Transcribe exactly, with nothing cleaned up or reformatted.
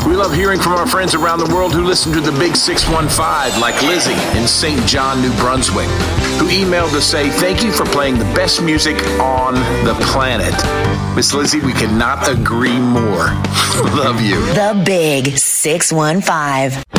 We love hearing from our friends around the world who listen to the Big six one five, like Lizzie in Saint John, New Brunswick, who emailed to say, thank you for playing the best music on the planet. Miss Lizzie, we cannot agree more. Love you. The Big six one five.